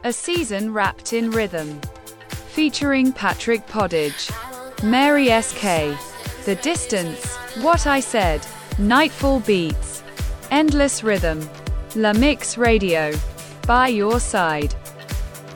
A season wrapped in rhythm. Featuring Patrick Poddage, Mary S.K., The Distance, What I Said, Nightfall Beats, Endless Rhythm, La Mix Radio. By your side.